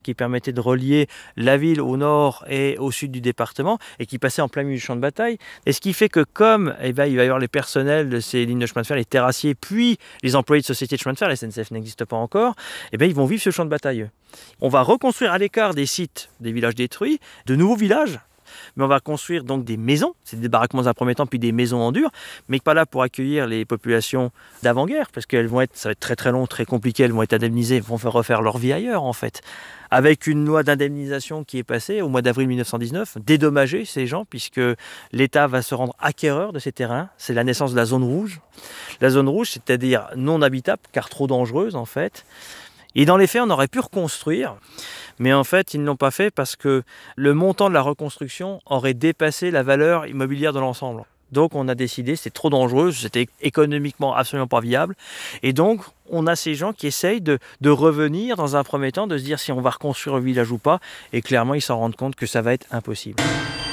qui permettait de relier la ville au nord et au sud du département et qui passait en plein milieu du champ de bataille. Et ce qui fait que comme il va y avoir les personnels de ces lignes de chemin de fer, les terrassiers, puis les employés de sociétés de chemin de fer, la SNCF n'existe pas encore, ils vont vivre ce champ de bataille. On va reconstruire à l'écart des sites, des villages détruits, de nouveaux villages. Mais on va construire donc des maisons, c'est des baraquements dans un premier temps, puis des maisons en dur, mais pas là pour accueillir les populations d'avant-guerre, parce qu'elles vont être, ça va être très très long, très compliqué, elles vont être indemnisées, vont faire refaire leur vie ailleurs en fait. Avec une loi d'indemnisation qui est passée au mois d'avril 1919, dédommager ces gens, puisque l'État va se rendre acquéreur de ces terrains. C'est la naissance de la zone rouge. La zone rouge, c'est-à-dire non habitable, car trop dangereuse en fait. Et dans les faits, on aurait pu reconstruire, mais en fait, ils ne l'ont pas fait parce que le montant de la reconstruction aurait dépassé la valeur immobilière de l'ensemble. Donc on a décidé, c'est trop dangereux, c'était économiquement absolument pas viable. Et donc on a ces gens qui essayent de revenir dans un premier temps, de se dire si on va reconstruire le village ou pas. Et clairement, ils s'en rendent compte que ça va être impossible.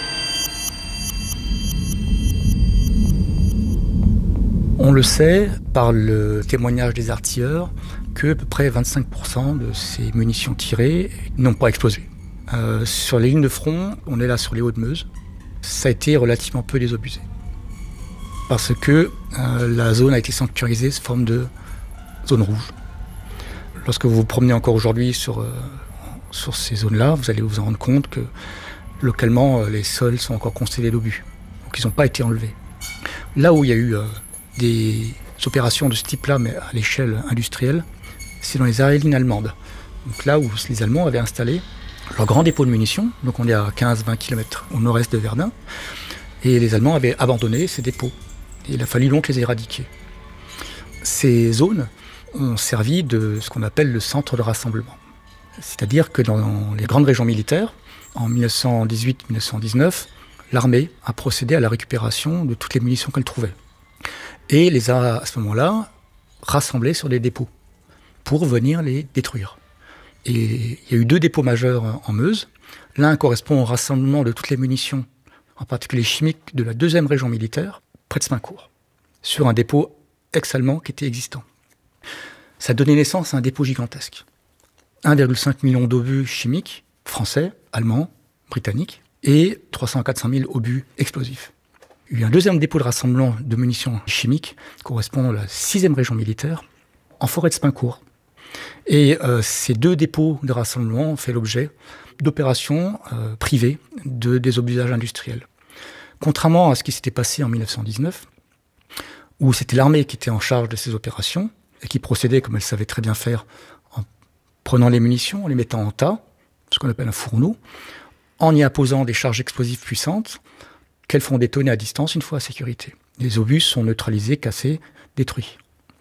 On le sait par le témoignage des artilleurs que à peu près 25% de ces munitions tirées n'ont pas explosé. Sur les lignes de front, on est là sur les Hauts-de-Meuse, ça a été relativement peu désabusé. Parce que la zone a été sanctuarisée sous forme de zone rouge. Lorsque vous vous promenez encore aujourd'hui sur ces zones-là, vous allez vous en rendre compte que localement, les sols sont encore constellés d'obus. Donc ils n'ont pas été enlevés. Là où il y a eu des opérations de ce type-là, mais à l'échelle industrielle, c'est dans les aériennes lignes allemandes. Donc là où les Allemands avaient installé leur grand dépôt de munitions, donc on est à 15-20 km au nord-est de Verdun, et les Allemands avaient abandonné ces dépôts. Et il a fallu donc les éradiquer. Ces zones ont servi de ce qu'on appelle le centre de rassemblement. C'est-à-dire que dans les grandes régions militaires, en 1918-1919, l'armée a procédé à la récupération de toutes les munitions qu'elle trouvait. Et les a, à ce moment-là, rassemblées sur des dépôts pour venir les détruire. Et il y a eu 2 dépôts majeurs en Meuse. L'un correspond au rassemblement de toutes les munitions, en particulier chimiques, de la 2e région militaire, près de Smaincourt, sur un dépôt ex-allemand qui était existant. Ça a donné naissance à un dépôt gigantesque. 1,5 million d'obus chimiques, français, allemands, britanniques, et 300 à 400 000 obus explosifs. Il y a eu un 2e dépôt de rassemblement de munitions chimiques, correspondant à la 6e région militaire, en forêt de Smaincourt. Et ces 2 dépôts de rassemblement ont fait l'objet d'opérations privées de désobusage industriel. Contrairement à ce qui s'était passé en 1919, où c'était l'armée qui était en charge de ces opérations, et qui procédait, comme elle savait très bien faire, en prenant les munitions, en les mettant en tas, ce qu'on appelle un fourneau, en y apposant des charges explosives puissantes, qu'elles font détonner à distance une fois à sécurité. Les obus sont neutralisés, cassés, détruits.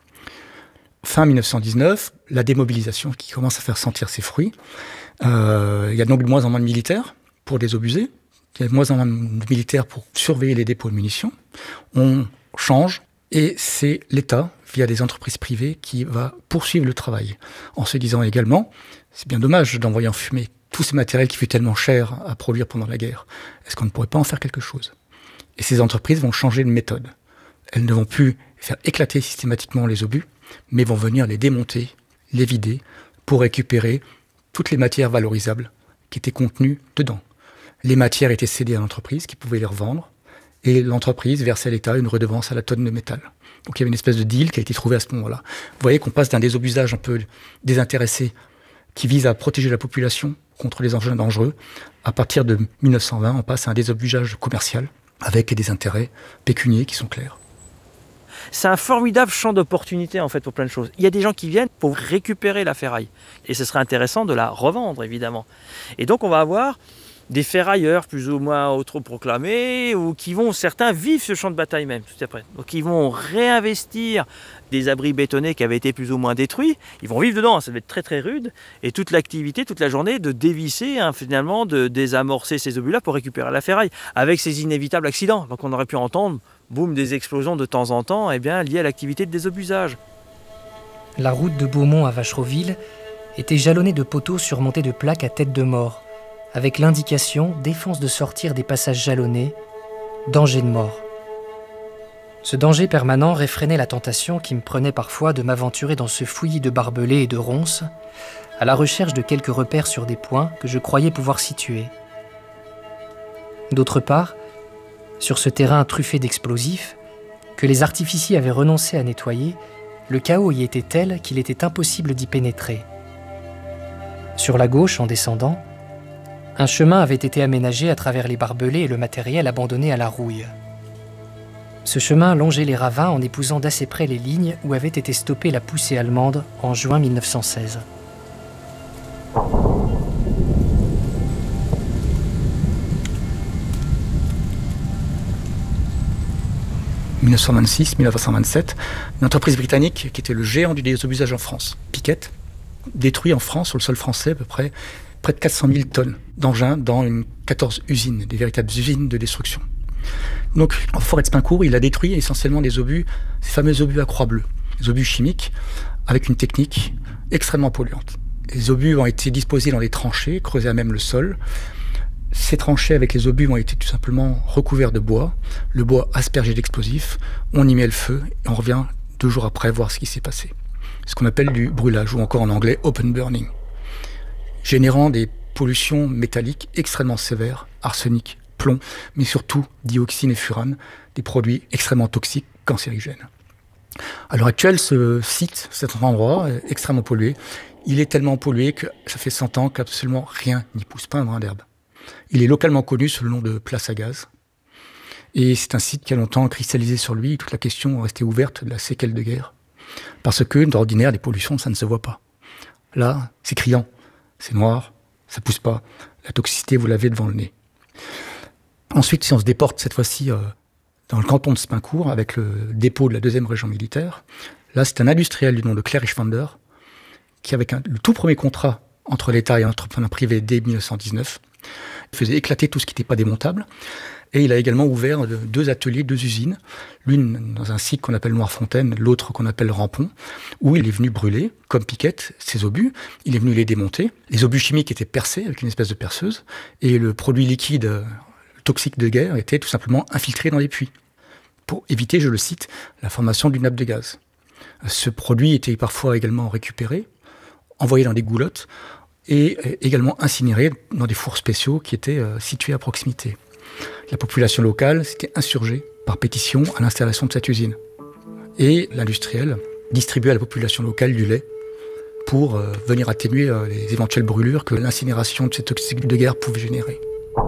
Fin 1919, la démobilisation qui commence à faire sentir ses fruits. Il y a donc de moins en moins de militaires pour désobuser. Il y a de moins en moins de militaires pour surveiller les dépôts de munitions. On change et c'est l'État, via des entreprises privées, qui va poursuivre le travail. En se disant également, c'est bien dommage d'envoyer en fumée tous ces matériels qui fut tellement cher à produire pendant la guerre. Est-ce qu'on ne pourrait pas en faire quelque chose ? Et ces entreprises vont changer de méthode. Elles ne vont plus faire éclater systématiquement les obus, mais vont venir les démonter, les vider, pour récupérer toutes les matières valorisables qui étaient contenues dedans. Les matières étaient cédées à l'entreprise qui pouvait les revendre, et l'entreprise versait à l'État une redevance à la tonne de métal. Donc il y avait une espèce de deal qui a été trouvé à ce moment-là. Vous voyez qu'on passe d'un désobusage un peu désintéressé, qui vise à protéger la population contre les engins dangereux. À partir de 1920, on passe à un désobusage commercial, avec des intérêts pécuniaires qui sont clairs. C'est un formidable champ d'opportunités en fait pour plein de choses. Il y a des gens qui viennent pour récupérer la ferraille. Et ce serait intéressant de la revendre, évidemment. Et donc on va avoir des ferrailleurs plus ou moins autoproclamés, ou qui vont, certains vivent ce champ de bataille même, tout après. Donc ils vont réinvestir des abris bétonnés qui avaient été plus ou moins détruits. Ils vont vivre dedans, ça va être très très rude. Et toute l'activité, toute la journée, de dévisser, finalement, de désamorcer ces obus-là pour récupérer la ferraille, avec ces inévitables accidents. Donc on aurait pu entendre, boum, des explosions de temps en temps, liées à l'activité de désobusage. La route de Beaumont à Vachereauville était jalonnée de poteaux surmontés de plaques à tête de mort, avec l'indication « Défense de sortir des passages jalonnés, danger de mort ». Ce danger permanent réfrénait la tentation qui me prenait parfois de m'aventurer dans ce fouillis de barbelés et de ronces, à la recherche de quelques repères sur des points que je croyais pouvoir situer. D'autre part, sur ce terrain truffé d'explosifs, que les artificiers avaient renoncé à nettoyer, le chaos y était tel qu'il était impossible d'y pénétrer. Sur la gauche, en descendant, un chemin avait été aménagé à travers les barbelés et le matériel abandonné à la rouille. Ce chemin longeait les ravins en épousant d'assez près les lignes où avait été stoppée la poussée allemande en juin 1916. 1926-1927, une entreprise britannique qui était le géant du désobusage en France, Piquet, détruit en France, sur le sol français, à peu près de 400 000 tonnes d'engins dans 14 usines, des véritables usines de destruction. Donc, en forêt de Spincourt, il a détruit essentiellement des obus, ces fameux obus à croix bleue, des obus chimiques, avec une technique extrêmement polluante. Les obus ont été disposés dans des tranchées, creusées à même le sol. Ces tranchées avec les obus ont été tout simplement recouverts de bois, le bois aspergé d'explosifs, on y met le feu et on revient 2 jours après voir ce qui s'est passé. Ce qu'on appelle du brûlage, ou encore en anglais open burning, générant des pollutions métalliques extrêmement sévères, arsenic, plomb, mais surtout dioxine et furane, des produits extrêmement toxiques, cancérigènes. À l'heure actuelle, ce site, cet endroit est extrêmement pollué. Il est tellement pollué que ça fait 100 ans qu'absolument rien n'y pousse, pas un brin d'herbe. Il est localement connu sous le nom de Place à Gaz. Et c'est un site qui a longtemps cristallisé sur lui toute la question restée ouverte de la séquelle de guerre. Parce que, d'ordinaire, les pollutions, ça ne se voit pas. Là, c'est criant, c'est noir, ça pousse pas. La toxicité, vous l'avez devant le nez. Ensuite, si on se déporte cette fois-ci dans le canton de Spincourt, avec le dépôt de la 2e région militaire, là, c'est un industriel du nom de Claire Richwander, qui, avec le tout premier contrat entre l'État et l'entrepreneur privé dès 1919, faisait éclater tout ce qui n'était pas démontable. Et il a également ouvert 2 ateliers, 2 usines, l'une dans un site qu'on appelle Noirfontaine, l'autre qu'on appelle Rampont, où il est venu brûler, comme Piquet, ses obus. Il est venu les démonter. Les obus chimiques étaient percés avec une espèce de perceuse, et le produit liquide toxique de guerre était tout simplement infiltré dans les puits, pour éviter, je le cite, la formation d'une nappe de gaz. Ce produit était parfois également récupéré, envoyé dans des goulottes, et également incinéré dans des fours spéciaux qui étaient situés à proximité. La population locale s'était insurgée par pétition à l'installation de cette usine. Et l'industriel distribuait à la population locale du lait pour venir atténuer les éventuelles brûlures que l'incinération de ces toxiques de guerre pouvait générer.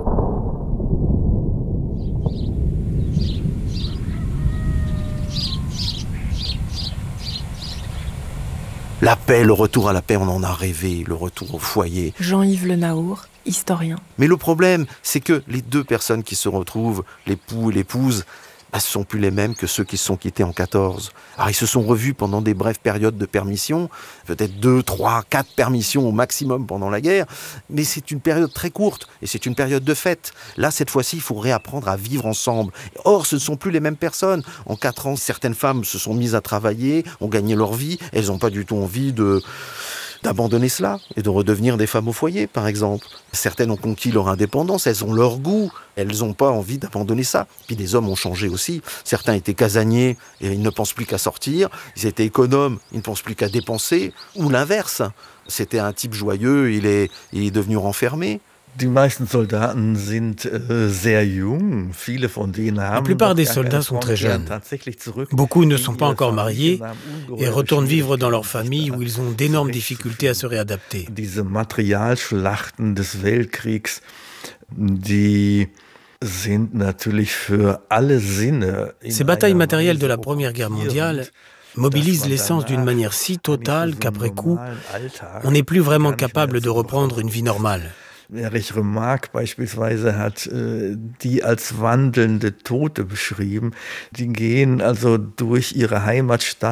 La paix, le retour à la paix, on en a rêvé, le retour au foyer. Jean-Yves Le Naour, historien. Mais le problème, c'est que les 2 personnes qui se retrouvent, l'époux et l'épouse, ce ne sont plus les mêmes que ceux qui se sont quittés en 14. Alors ils se sont revus pendant des brèves périodes de permission, peut-être 2, 3, 4 permissions au maximum pendant la guerre, mais c'est une période très courte et c'est une période de fête. Là, cette fois-ci, il faut réapprendre à vivre ensemble. Or, ce ne sont plus les mêmes personnes. En 4 ans, certaines femmes se sont mises à travailler, ont gagné leur vie, elles n'ont pas du tout envie d'abandonner cela et de redevenir des femmes au foyer, par exemple. Certaines ont conquis leur indépendance, elles ont leur goût, elles n'ont pas envie d'abandonner ça. Puis les hommes ont changé aussi. Certains étaient casaniers et ils ne pensent plus qu'à sortir. Ils étaient économes, ils ne pensent plus qu'à dépenser. Ou l'inverse. C'était un type joyeux, il est devenu renfermé. La plupart des soldats sont très jeunes. Beaucoup ne sont pas encore mariés et retournent vivre dans leur famille où ils ont d'énormes difficultés à se réadapter. Ces batailles matérielles de la Première Guerre mondiale mobilisent les sens d'une manière si totale qu'après coup, on n'est plus vraiment capable de reprendre une vie normale. Erich Remarque beispielsweise hat die als wandelnde Tote beschrieben. Die gehen also durch ihre Heimatstadt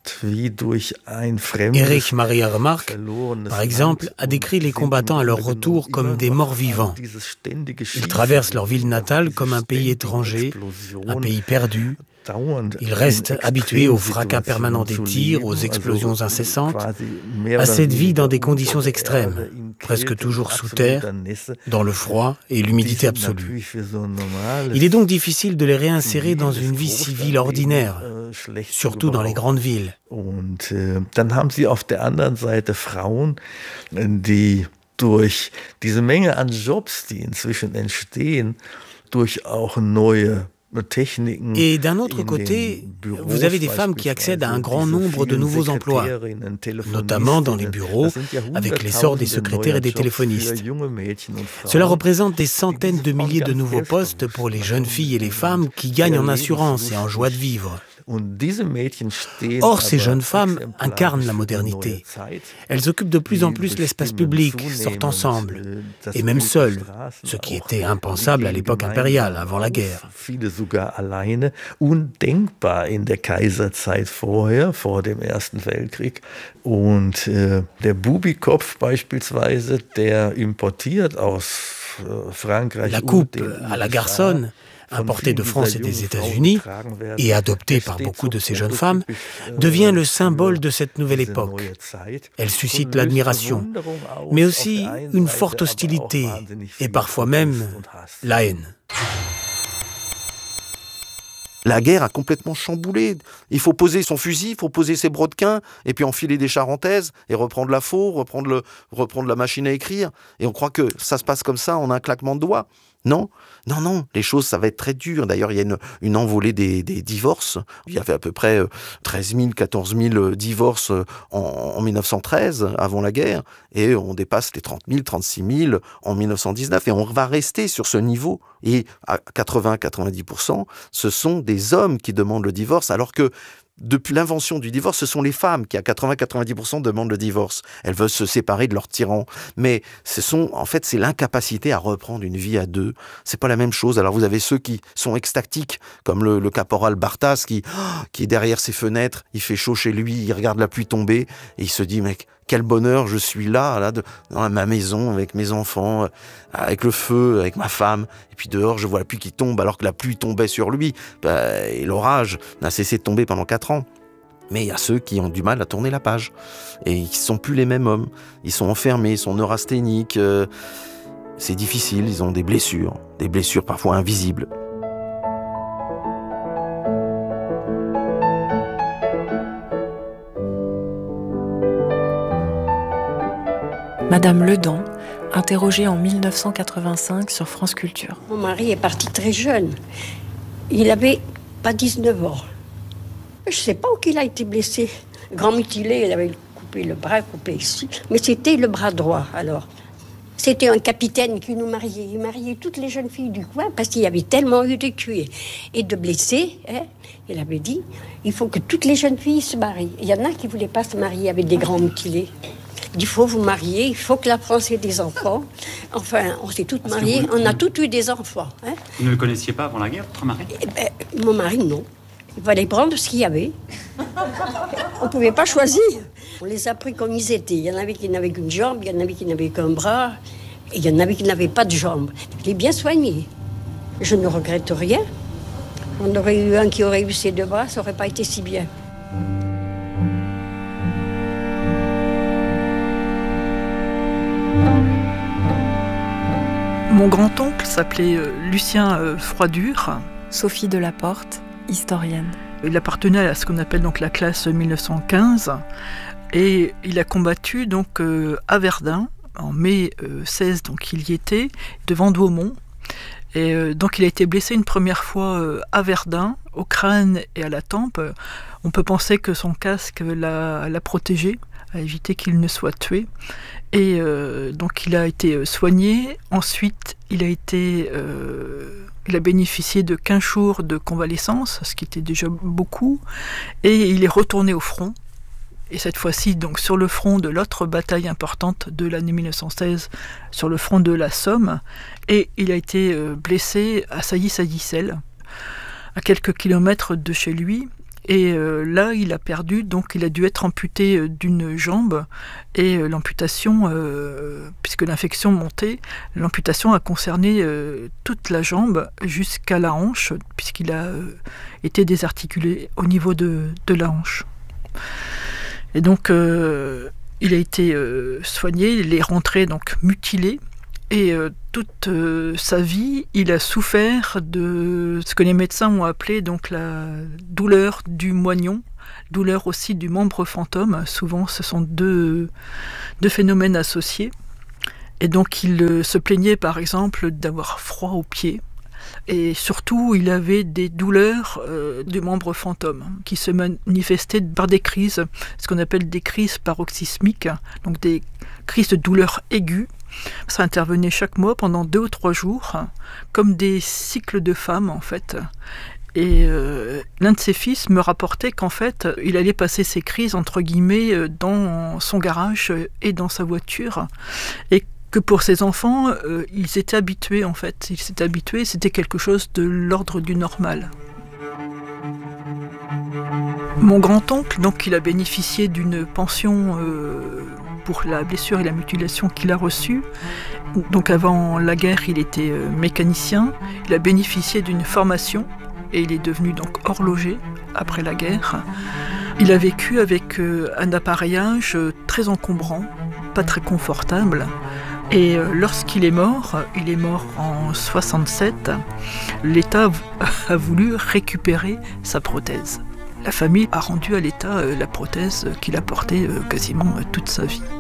Erich Maria Remarque, par exemple, a décrit les combattants à leur retour comme des morts vivants. Ils traversent leur ville natale comme un pays étranger, un pays perdu. Ils restent habitués au fracas permanent des tirs, aux explosions incessantes, à cette vie dans des conditions extrêmes, presque toujours sous terre, dans le froid et l'humidité absolue. Il est donc difficile de les réinsérer dans une vie civile ordinaire, surtout dans les grandes villes. Und dann haben sie auf der anderen Seite Frauen, die durch diese Menge an Jobs, die inzwischen entstehen, durch auch neue Et d'un autre côté, vous avez des femmes qui accèdent à un grand nombre de nouveaux emplois, notamment dans les bureaux, avec l'essor des secrétaires et des téléphonistes. Cela représente des centaines de milliers de nouveaux postes pour les jeunes filles et les femmes qui gagnent en assurance et en joie de vivre. Or, ces jeunes femmes incarnent la modernité. Elles occupent de plus en plus l'espace public, sortent ensemble, et même seules, ce qui était impensable à l'époque impériale, avant la guerre. Sogar alleine, undenkbar in der Kaiserzeit vorher, vor dem Ersten Weltkrieg. Und der Bubikopf beispielsweise, der importiert aus Frankreich. La coupe à la garçonne, importée de France et des États-Unis, et adoptée par beaucoup de ces jeunes femmes, devient le symbole de cette nouvelle époque. Elle suscite l'admiration, mais aussi une forte hostilité, et parfois même la haine. La guerre a complètement chamboulé. Il faut poser son fusil, il faut poser ses brodequins, et puis enfiler des charentaises, et reprendre la faux, reprendre la machine à écrire. Et on croit que ça se passe comme ça en un claquement de doigts. Non, les choses, ça va être très dur. D'ailleurs, il y a une envolée des divorces. Il y avait à peu près 13 000, 14 000 divorces en 1913, avant la guerre, et on dépasse les 30 000, 36 000 en 1919, et on va rester sur ce niveau. Et à 80-90%, ce sont des hommes qui demandent le divorce, alors que depuis l'invention du divorce, ce sont les femmes qui, à 80-90%, demandent le divorce. Elles veulent se séparer de leur tyran. Mais c'est l'incapacité à reprendre une vie à deux. C'est pas la même chose. Alors vous avez ceux qui sont extatiques, comme le caporal Barthas, qui est derrière ses fenêtres, il fait chaud chez lui, il regarde la pluie tomber, et il se dit, mec, quel bonheur, je suis là dans ma maison, avec mes enfants, avec le feu, avec ma femme. Et puis dehors, je vois la pluie qui tombe, alors que la pluie tombait sur lui. Et l'orage n'a cessé de tomber pendant 4 ans. Mais il y a ceux qui ont du mal à tourner la page. Et ils ne sont plus les mêmes hommes. Ils sont enfermés, ils sont neurasthéniques. C'est difficile, ils ont des blessures parfois invisibles. Madame Ledan, interrogée en 1985 sur France Culture. Mon mari est parti très jeune. Il n'avait pas 19 ans. Je ne sais pas où il a été blessé. Grand mutilé, il avait coupé le bras, coupé ici. Mais c'était le bras droit, alors. C'était un capitaine qui nous mariait. Il mariait toutes les jeunes filles du coin parce qu'il y avait tellement eu de tués et de blessés. Il avait dit, il faut que toutes les jeunes filles se marient. Il y en a qui ne voulaient pas se marier avec des grands mutilés. Il faut vous marier, il faut que la France ait des enfants. Enfin, on s'est toutes mariées, on a toutes eu des enfants. Vous ne le connaissiez pas avant la guerre, votre mari ? Mon mari, non. Il fallait prendre ce qu'il y avait. On ne pouvait pas choisir. On les a pris comme ils étaient. Il y en avait qui n'avaient qu'une jambe, il y en avait qui n'avaient qu'un bras, et il y en avait qui n'avaient pas de jambes. Je l'ai bien soigné. Je ne regrette rien. On aurait eu un qui aurait eu ses 2 bras, ça n'aurait pas été si bien. Mon grand-oncle s'appelait Lucien Froidure. Sophie Delaporte, historienne. Il appartenait à ce qu'on appelle donc la classe 1915 et il a combattu donc à Verdun en mai 16, donc il y était devant Douaumont. Et donc il a été blessé une première fois à Verdun, au crâne et à la tempe. On peut penser que son casque l'a protégé, a évité qu'il ne soit tué. Et donc il a été soigné. Ensuite, il a bénéficié de 15 jours de convalescence, ce qui était déjà beaucoup. Et il est retourné au front. Et cette fois-ci, donc sur le front de l'autre bataille importante de l'année 1916, sur le front de la Somme. Et il a été blessé à Sailly-Sailly-Celle, à quelques kilomètres de chez lui. Et là, il a perdu, donc il a dû être amputé d'une jambe. Et l'amputation, puisque l'infection montait, l'amputation a concerné toute la jambe jusqu'à la hanche, puisqu'il a été désarticulé au niveau de la hanche. Et donc, il a été soigné, il est rentré donc mutilé. Et toute sa vie, il a souffert de ce que les médecins ont appelé donc la douleur du moignon, douleur aussi du membre fantôme. Souvent, ce sont deux phénomènes associés. Et donc, il se plaignait par exemple d'avoir froid aux pieds. Et surtout, il avait des douleurs du membre fantôme qui se manifestaient par des crises, ce qu'on appelle des crises paroxysmiques, donc des crises de douleurs aiguës. Ça intervenait chaque mois pendant 2 ou 3 jours, comme des cycles de femmes en fait. Et l'un de ses fils me rapportait qu'en fait, il allait passer ses crises entre guillemets dans son garage et dans sa voiture, et que pour ses enfants, ils étaient habitués en fait. Ils s'étaient habitués, c'était quelque chose de l'ordre du normal. Mon grand-oncle, donc, il a bénéficié d'une pension pour la blessure et la mutilation qu'il a reçue. Donc avant la guerre, il était mécanicien. Il a bénéficié d'une formation et il est devenu donc horloger après la guerre. Il a vécu avec un appareillage très encombrant, pas très confortable. Et lorsqu'il est mort en 1967, l'État a voulu récupérer sa prothèse. La famille a rendu à l'État la prothèse qu'il a portée quasiment toute sa vie.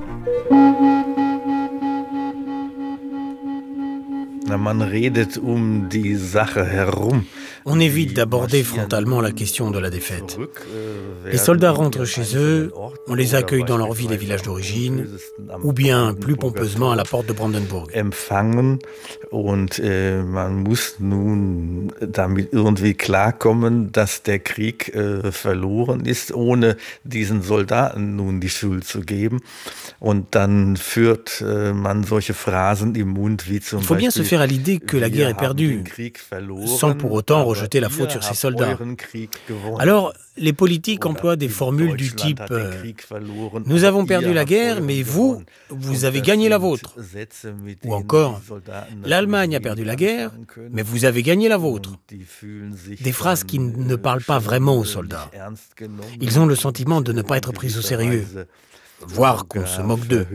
Man redet die Sache herum. On évite d'aborder frontalement la question de la défaite. Les soldats rentrent chez eux, on les accueille dans leur ville et village d'origine, ou bien plus pompeusement à la porte de Brandenburg. Empfangen und man muss nun damit irgendwie klarkommen, dass der Krieg verloren ist, ohne diesen Soldaten nun die Schuld zu geben. Und dann führt man solche Phrasen im Mund wie zum Il faut bien se faire à l'idée que la guerre est perdue, sans pour autant rejeter la faute sur ses soldats. Alors, les politiques emploient des formules du type « Nous avons perdu la guerre, mais vous avez gagné la vôtre ». Ou encore « L'Allemagne a perdu la guerre, mais vous avez gagné la vôtre ». Des phrases qui ne parlent pas vraiment aux soldats. Ils ont le sentiment de ne pas être pris au sérieux, voire qu'on se moque d'eux.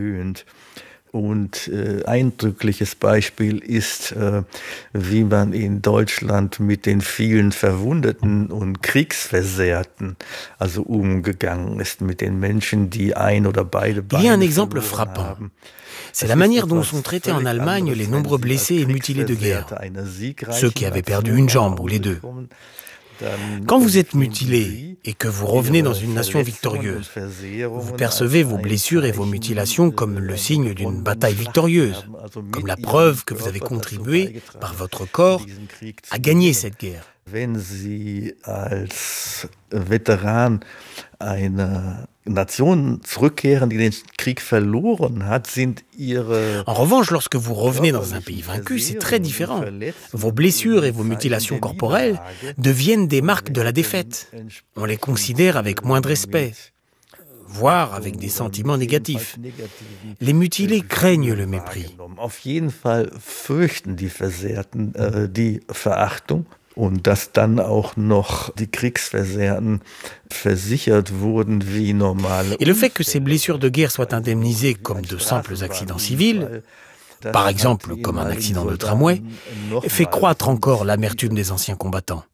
Und eindrückliches Beispiel ist, wie man in Deutschland mit den vielen Verwundeten und Kriegsversehrten also umgegangen ist, mit den Menschen, die ein oder beide Beine Il y a un exemple frappant. C'est la manière dont sont traités en Allemagne les nombreux blessés et mutilés de guerre, ceux qui avaient perdu une jambe ou les deux. Quand vous êtes mutilé et que vous revenez dans une nation victorieuse, vous percevez vos blessures et vos mutilations comme le signe d'une bataille victorieuse, comme la preuve que vous avez contribué, par votre corps, à gagner cette guerre. Wenn Sie als Veteran einer Nation zurückkehren, die den Krieg verloren hat, sind ihre... En revanche, lorsque vous revenez dans un pays vaincu, c'est très différent. Vos blessures et vos mutilations corporelles deviennent des marques de la défaite. On les considère avec moins de respect, voire avec des sentiments négatifs. Les mutilés craignent le mépris. Auf jeden Fall fürchten die Versehrten die Verachtung. Und dass dann auch noch die Kriegsversehrten versichert wurden wie normale. Et le fait que ces blessures de guerre soient indemnisées comme de simples accidents civils, par exemple comme un accident de tramway, fait croître encore l'amertume des anciens combattants.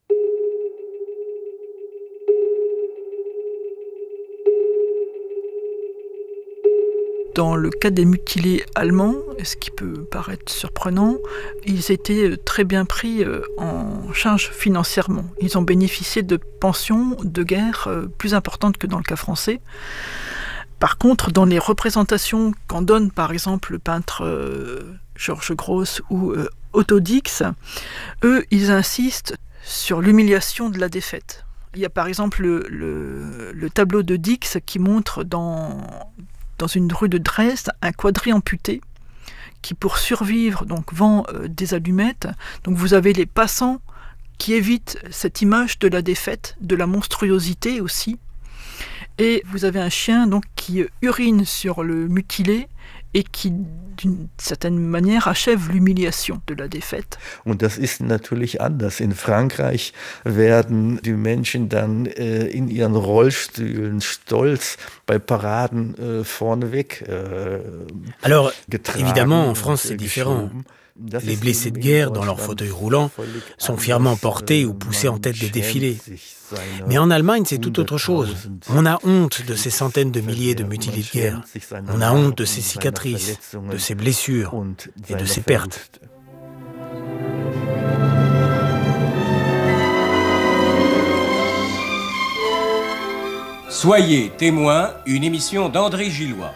Dans le cas des mutilés allemands, ce qui peut paraître surprenant, ils étaient très bien pris en charge financièrement. Ils ont bénéficié de pensions de guerre plus importantes que dans le cas français. Par contre, dans les représentations qu'en donne par exemple le peintre Georges Gross ou Otto Dix, eux, ils insistent sur l'humiliation de la défaite. Il y a par exemple le tableau de Dix qui montre dans une rue de Dresde, un quadrille amputé qui, pour survivre, donc vend des allumettes. Donc vous avez les passants qui évite cette image de la défaite, de la monstruosité aussi. Et vous avez un chien donc qui urine sur le mutilé et qui, d'une certaine manière, achève l'humiliation de la défaite. Und das ist natürlich anders. In Frankreich werden die Menschen dann in ihren Rollstühlen stolz bei Paraden vorneweg Alors, getragen, évidemment, en France, c'est différent. geschoben. Les blessés de guerre, dans leur fauteuil roulant, sont fièrement portés ou poussés en tête des défilés. Mais en Allemagne, c'est tout autre chose. On a honte de ces centaines de milliers de mutilés de guerre. On a honte de ces cicatrices, de ces blessures et de ces pertes. Soyez témoin, une émission d'André Gillois.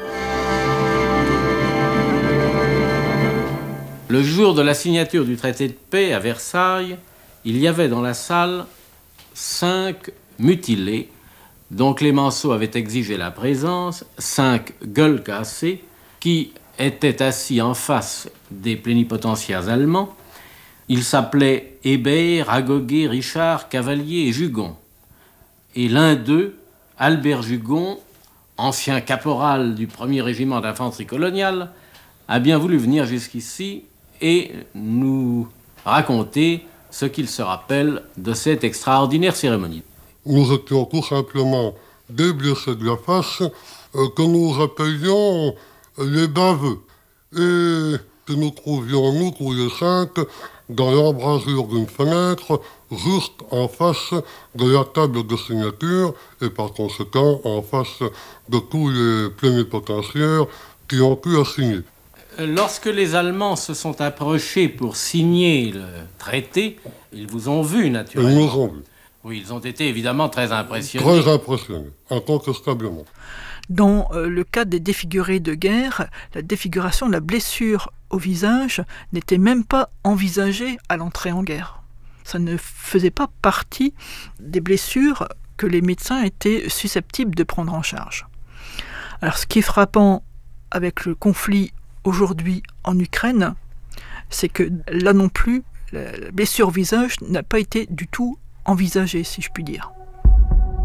Le jour de la signature du traité de paix à Versailles, il y avait dans la salle 5 mutilés dont Clémenceau avait exigé la présence, 5 gueules cassées qui étaient assis en face des plénipotentiaires allemands. Ils s'appelaient Hébert, Ragoguet, Richard, Cavalier et Jugon. Et l'un d'eux, Albert Jugon, ancien caporal du 1er régiment d'infanterie coloniale, a bien voulu venir jusqu'ici et nous raconter ce qu'il se rappelle de cette extraordinaire cérémonie. Nous étions tout simplement des blessés de la face que nous rappelions les baveux et que nous trouvions, nous tous les 5, dans l'embrasure d'une fenêtre, juste en face de la table de signature et par conséquent en face de tous les plénipotentiaires qui ont pu signer. Lorsque les Allemands se sont approchés pour signer le traité, ils vous ont vu naturellement. Ils nous ont vu. Oui, ils ont été évidemment très impressionnés. Très impressionnés, incontestablement. Dans le cas des défigurés de guerre, la défiguration, la blessure au visage n'était même pas envisagée à l'entrée en guerre. Ça ne faisait pas partie des blessures que les médecins étaient susceptibles de prendre en charge. Alors ce qui est frappant avec le conflit aujourd'hui en Ukraine, c'est que là non plus, la blessure au visage n'a pas été du tout envisagée, si je puis dire.